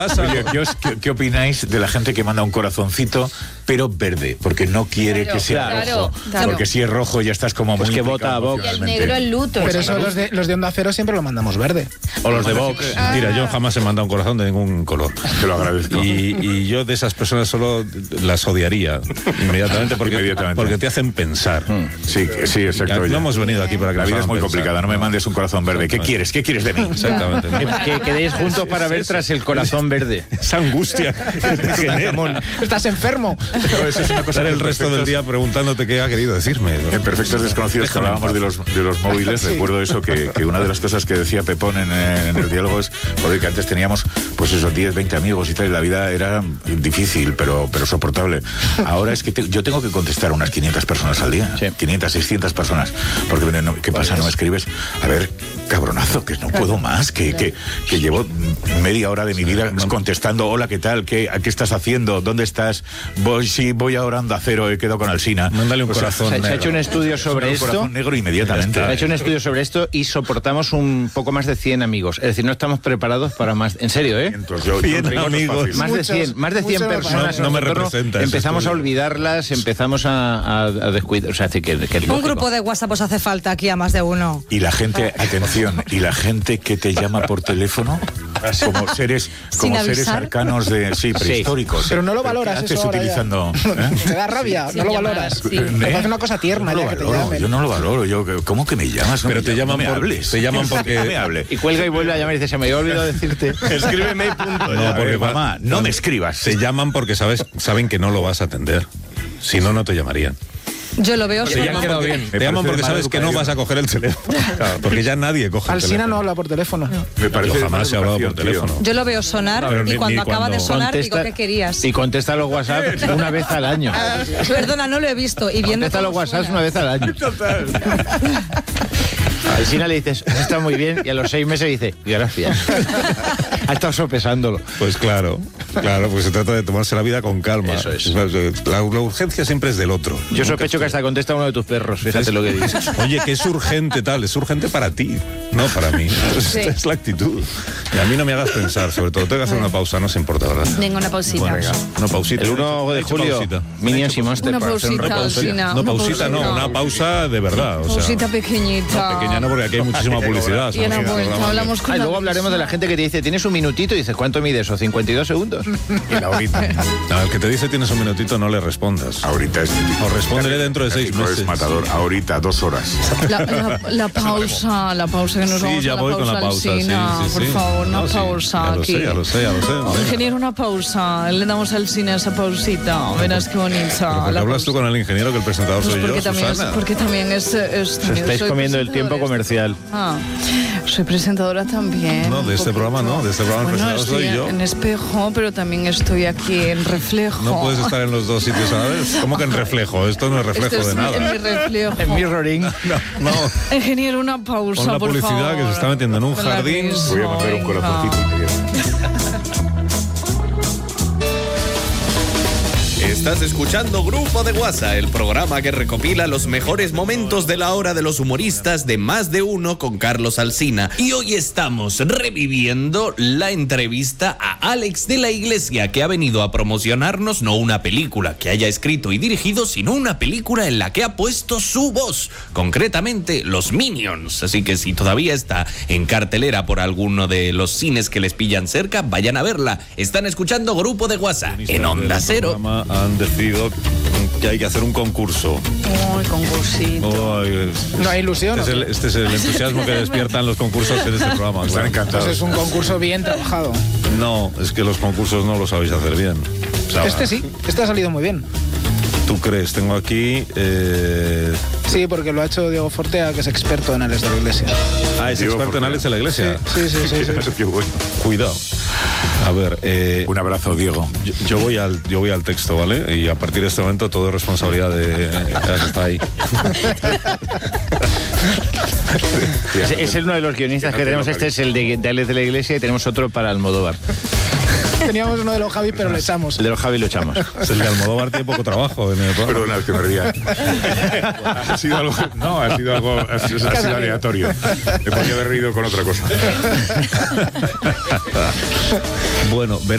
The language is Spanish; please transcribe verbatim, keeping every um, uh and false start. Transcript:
Oye, ¿qué, os, qué, ¿qué opináis de la gente que manda un corazoncito, pero verde? Porque no quiere claro, que sea claro, rojo. claro. Porque si es rojo ya estás como Pues muy que vota a Vox. Y el negro es luto. Pero eso los de, los de Onda Cero siempre lo mandamos verde. O los de Vox. Ah. Mira, yo jamás he mandado un corazón de ningún color. Te lo agradezco. Y, y yo de esas personas solo las odiaría inmediatamente porque, Inmediatamente. porque te hacen pensar. Sí, sí, exacto. No hemos venido aquí para que La nos vida es hagan muy pensar. complicada, no me mandes un corazón verde. ¿Qué quieres? ¿Qué quieres de mí? Exactamente. Que quedéis juntos para ver tras el corazón verde. Esa angustia que te genera. Estás enfermo. No, eso es una cosa Pasar el que resto del perfectos- día preguntándote qué ha querido decirme, ¿no? En Perfectos Desconocidos, que hablábamos de los, de los móviles, recuerdo eso, que, que una de las cosas que decía Pepón en, en el diálogo es, joder, que antes teníamos pues esos diez, veinte amigos y tal, y la vida era difícil, pero, pero soportable. Ahora es que te- yo tengo que contestar a unas quinientas personas al día, Sí. quinientas, seiscientas personas, porque no, ¿qué pasa? ¿No me escribes? A ver, cabronazo, que no puedo más, que, que, que llevo media hora de mi vida contestando, hola, ¿qué tal? ¿Qué, ¿Qué estás haciendo? ¿Dónde estás? Voy, sí, voy ahora a Onda Cero, he quedado con Alsina. Mándale un Pues, corazón Se, se ha negro. hecho un estudio sobre un esto. corazón negro inmediatamente. Se ha hecho un estudio sobre esto y soportamos un poco más de cien amigos. Es decir, no estamos preparados para más. En serio, ¿eh? Entonces, yo- Cien yo digo, no es amigos. fácil. Más de Muchos, cien, más de cien muchos personas. no- no me en nuestro entorno. representa ese Empezamos a estudio. olvidarlas, empezamos a, a, a descuidar. O sea, que, que es Un lógico. grupo de WhatsApp os hace falta aquí a más de uno. Y la gente, atención, y la gente que te llama por teléfono como seres, Sin como seres avisar. arcanos de sí, prehistóricos. Pero no lo ¿Qué valoras haces eso ahora ya? utilizando? ¿eh? Te da rabia, Sin no lo llamar, valoras. sí. Me parece una cosa tierna No ya lo que te valoro, llamen. yo no lo valoro. Yo, ¿cómo que me llamas? No Pero me te llamas, llaman no me por- hables. te llaman porque- No me hable. Y cuelga y vuelve a llamar y dice, se me había olvidado decirte. Escríbeme y punto. No, No, porque porque mamá, no me escribas. Te llaman porque sabes, saben que no lo vas a atender. Si no, no te llamarían. Yo lo veo Te solo. llaman porque, Me te llaman parece porque mala sabes que no educación. vas a coger el teléfono. Claro, porque ya nadie coge el Alsina teléfono. no habla por teléfono. Me parece Yo jamás mala he hablado por educación, tío. teléfono. Yo lo veo sonar Pero y ni- cuando ni acaba de cuando- sonar Contesta- digo, ¿qué querías? Y contesta los WhatsApp una vez al año. Perdona, no lo he visto. Y viendo Contesta los cómo WhatsApp suena. una vez al año. A Alsina le dices, está muy bien, y a los seis meses dice, gracias. Ha estado sopesándolo. Pues claro, claro, pues se trata de tomarse la vida con calma. Eso es. La, la urgencia siempre es del otro. Yo sospecho que hasta contesta uno de tus perros, fíjate lo que dices. Oye, que es urgente tal, es urgente para ti, no para mí. Esta es la actitud. Y a mí no me hagas pensar, sobre todo, tengo que hacer una pausa, no se importa, ¿verdad? Venga, una pausita. Bueno, venga, una pausita. El uno de He hecho julio, pausita. Minions y Monster Una para hacer un pausita, repaso. Alsina. No, Una pausita no, pausita. una pausa de verdad. O sea, Pausita pequeñita. no, pequeña no, porque aquí hay muchísima publicidad. Y en la somos un vuelta programa que- hablamos con Ah, y la luego hablaremos de la gente que te dice, tienes un minutito, y dices, ¿cuánto mide eso? ¿cincuenta y dos segundos? Y la ahorita. Al que te dice tienes un minutito, no le respondas. Ahorita es. O respóndele dentro de seis México meses. Es matador. Ahorita, dos horas. La, la, la pausa, la pausa que nos Sí, vamos ya a la voy con pausa, la pausa. Sí, Alsina, sí, sí. por favor, una No, sí, pausa ya lo aquí. sé, ya lo sé, ya lo sé. Oh, ingeniero, una pausa. Le damos al cine esa pausita. Verás qué bonita. ¿Por qué la hablas tú pausa. con el ingeniero que el presentador Pues soy porque yo, también es, Susana? porque también es, es Os también estáis soy comiendo el tiempo presentadora. comercial. Ah, soy presentadora también. No, de un este programa no, de este programa el Bueno, presentador estoy soy yo. en espejo, pero también estoy aquí en reflejo. No puedes estar en los dos sitios a la vez. ¿Cómo que en reflejo? Esto no es reflejo Esto de es nada. En mi reflejo. En mirroring. No, Ingeniero, una pausa, Pon la por publicidad favor. que se está metiendo en un Con la jardín. risa, Voy a mandar un venga. corazoncito inmediato. Estás escuchando Grupo de WhatsApp, el programa que recopila los mejores momentos de la hora de los humoristas de Más de Uno con Carlos Alsina. Y hoy estamos reviviendo la entrevista a Alex de la Iglesia, que ha venido a promocionarnos no una película que haya escrito y dirigido, sino una película en la que ha puesto su voz, concretamente Los Minions. Así que si todavía está en cartelera por alguno de los cines que les pillan cerca, vayan a verla. Están escuchando Grupo de WhatsApp en Onda Del Cero. programa Han decidido que hay que hacer un concurso. Ay, concursito. Ay, No hay ilusión, Este es, ¿o el, qué? este es el entusiasmo que despiertan los concursos de este programa. Están claro. encantados. Pues es un concurso bien trabajado. No, es que los concursos no lo sabéis hacer bien. O sea, Este sí, este ha salido muy bien. ¿Tú crees? Tengo aquí... Eh... Sí, porque lo ha hecho Diego Fortea, que es experto en Alex de la Iglesia. Ah, es Diego experto en Fortea. Alex de la Iglesia. Sí, sí, sí, sí. sí. Qué bueno. Cuidado. A ver, eh, Un abrazo, Diego. yo, yo voy al, yo voy al texto, ¿vale? Y a partir de este momento todo es responsabilidad de... Ya está ahí. Es, es uno de los guionistas que tenemos. Este es el de, de Alex de la Iglesia, y tenemos otro para Almodóvar. Teníamos uno de los Javi, pero le echamos. El de los Javi lo echamos. Es el de Almodóvar, tiene poco trabajo en el programa. Perdona, es que me ría. Ha sido algo. No, ha sido algo. Ha sido, ha sido aleatorio. Me podría haber reído con otra cosa. Bueno, verás.